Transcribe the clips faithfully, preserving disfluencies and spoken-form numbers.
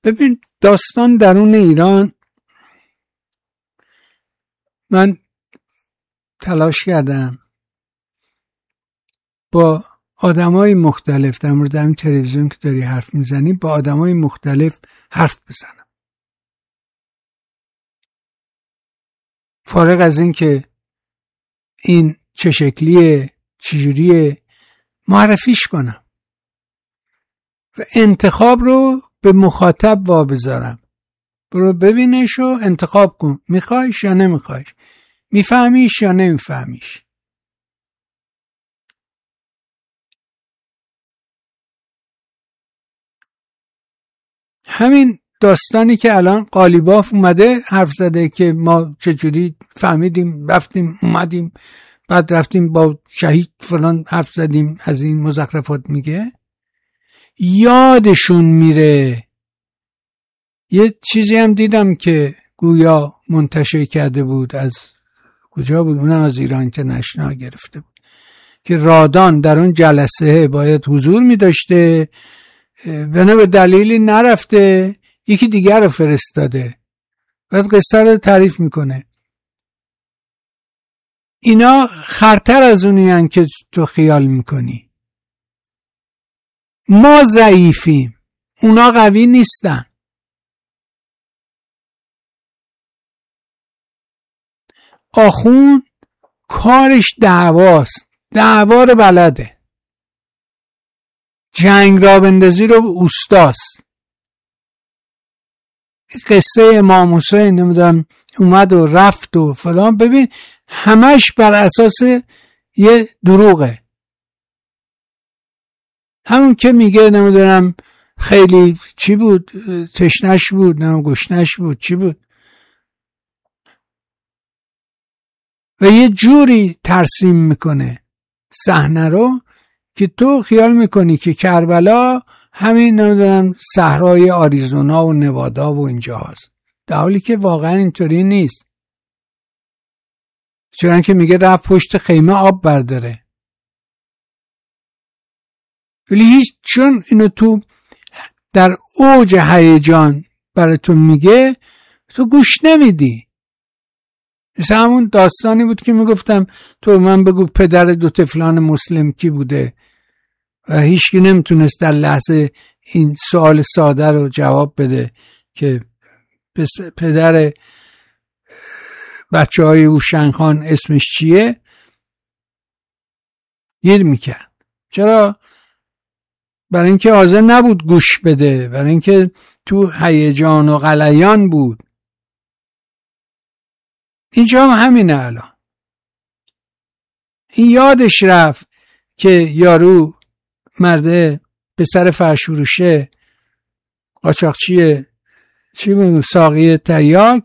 ببین داستان درون ایران، من تلاش کردم با آدمای مختلف در مورد همین تلویزیون که داری حرف میزنی با آدمای مختلف حرف بزنم، فارغ از این که این چه شکلیه چجوریه معرفیش کنم و انتخاب رو به مخاطب واگذارم. برو ببینش و انتخاب کن، میخوایش یا نمیخوایش، میفهمیش یا نمیفهمیش. همین داستانی که الان قالیباف اومده حرف زده که ما چجوری فهمیدیم رفتیم اومدیم بعد رفتیم با شهید فلان حرف زدیم، از این مزخرفات میگه، یادشون میره. یه چیزی هم دیدم که گویا منتشر کرده بود، از کجا بود؟ اونم از ایران اینترنشنال گرفته بود که رادان در اون جلسه باید حضور میداشته، بنا به دلیلی نرفته، یکی دیگر رو فرستاده، بعد قصه رو تعریف میکنه. اینا خرتر از اونی هن که تو خیال میکنی. ما ضعیفیم، اونا قوی نیستن. آخون کارش دعواست، دعوا رو بلده، جنگ را بندازی رو اوستاست. قصه امام حسین نمیدونم اومد و رفت و فلان، ببین همش بر اساس یه دروغه. همون که میگه نمیدونم خیلی چی بود، تشنش بود، نمیدونم گشنش بود، چی بود، و یه جوری ترسیم میکنه صحنه رو که تو خیال میکنی که کربلا همین نمیدونم صحرای آریزونا و نوادا و اینجا هست، در حالی که واقعا اینطوری نیست. چون که میگه رفت پشت خیمه آب برداره، ولی هیچ، چون اینو تو در اوج هیجان براتون میگه تو گوش نمیدی. مثل همون داستانی بود که میگفتم تو من بگو پدر دو طفلان مسلم کی بوده و هیچکی نمیتونست در لحظه این سوال ساده رو جواب بده که پدر بچه های هوشنگ خان اسمش چیه. گیر میکرد. چرا؟ برای اینکه حاضر نبود گوش بده، برای اینکه تو هیجان و غلیان بود. اینجا هم همینه. الان این یادش رفت که یارو مرده پسر فرشوروشه قاچاقچیه چی بگو ساقی تریاک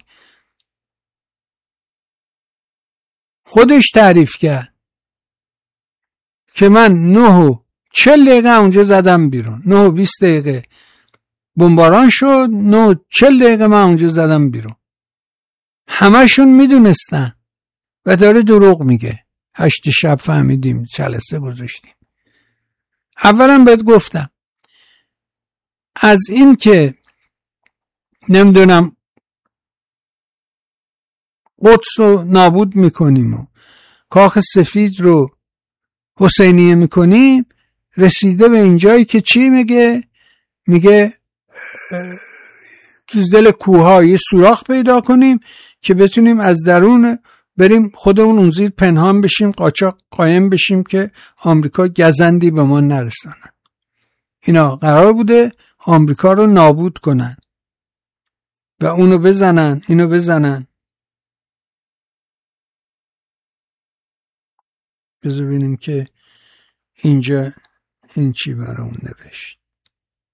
خودش تعریف کرد که من نه و چل دقیقه اونجا زدم بیرون، نه و بیست دقیقه بمباران شد، نه و چل دقیقه من اونجا زدم بیرون. همشون میدونستن و داره دروغ میگه. هشت شب فهمیدیم، جلسه گذاشتیم. اولا بهت گفتم از این که نمیدونم قدس رو نابود میکنیم و کاخ سفید رو حسینیه میکنیم، رسیده به اینجایی که چی میگه؟ میگه تو دل کوه‌ها یه سوراخ پیدا کنیم که بتونیم از درون بریم خودمون اون زیر پنهان بشیم، قاچاق قایم بشیم که آمریکا گزندی به ما نرسانه. اینا قرار بوده آمریکا رو نابود کنن و اونو بزنن اینو بزنن. بذار ببینیم که اینجا این چی برامون نوشت.